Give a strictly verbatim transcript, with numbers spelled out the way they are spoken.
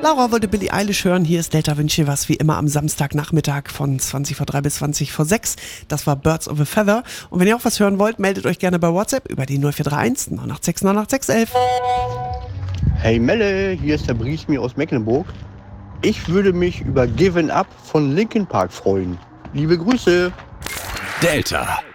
Laura wollte Billie Eilish hören. Hier ist Delta Wünsche was wie immer am Samstagnachmittag von zwanzig vor drei bis zwanzig vor sechs. Das war Birds of a Feather. Und wenn ihr auch was hören wollt, meldet euch gerne bei WhatsApp über die null vier drei eins neun acht sechs neun acht sechs elf. Hey Melle, hier ist der Briesmi aus Mecklenburg. Ich würde mich über Given Up von Linkin Park freuen. Liebe Grüße. Delta.